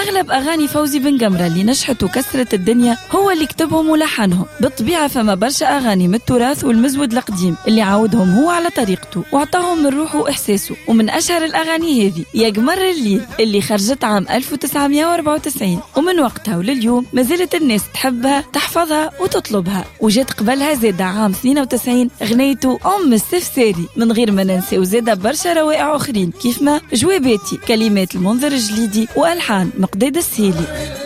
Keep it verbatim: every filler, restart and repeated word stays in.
أغلب أغاني فوزي بن قمرة اللي نجحت وكسرت الدنيا هو اللي كتبهم ولحنهم. بالطبيعة فما برشا أغاني من التراث والمزود القديم اللي عاودهم هو على طريقته وعطاهم من روحه وإحساسه. ومن أشهر الأغاني هذه يا قمر الليل اللي خرجت عام ألف وتسعمائة وأربعة وتسعين، ومن وقتها ولليوم ما زالت الناس تحبها تحفظها وتطلبها. وجات قبلها زادة عام اثنين وتسعين غنيته أم السفساري، من غير ما ننسى وزادة برشا روائع أخرين كيف ما جواباتي كلمات المنذر الجليدي وألحان مقداد السيلي.